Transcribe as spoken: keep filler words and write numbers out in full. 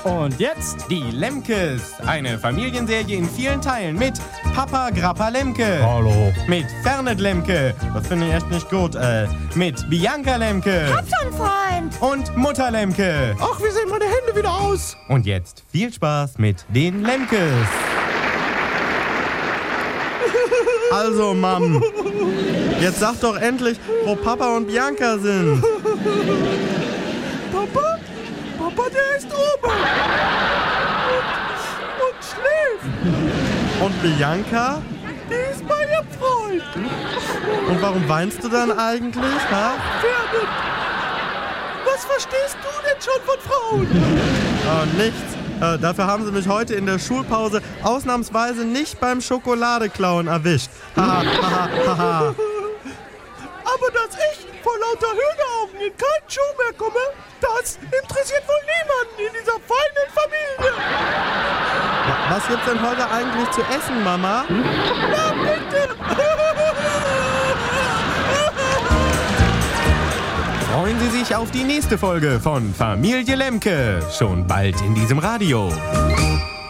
Und jetzt die Lemkes. Eine Familienserie in vielen Teilen mit Papa Grappa Lemke. Hallo. Mit Fernet Lemke. Das finde ich echt nicht gut. Äh, mit Bianca Lemke. Hab schon, Freund. Und Mutter Lemke. Ach, wie sehen meine Hände wieder aus? Und jetzt viel Spaß mit den Lemkes. Also, Mom. Jetzt sag doch endlich, wo Papa und Bianca sind. Papa? Papa, der ist oben. Und, und schläft. Und Bianca? Die ist bei ihrem Freund. Und warum weinst du dann eigentlich, ha? Fernet. Was verstehst du denn schon von Frauen? Oh, nichts. Äh, dafür haben sie mich heute in der Schulpause ausnahmsweise nicht beim Schokoladeklauen erwischt. Haha, haha, haha. Aber dass ich vor lauter Hühneraugen in keinen Schuh mehr komme, das interessiert wohl niemanden in dieser feinen Familie. Was gibt's denn heute eigentlich zu essen, Mama? Na bitte. Freuen Sie sich auf die nächste Folge von Familie Lemke. Schon bald in diesem Radio.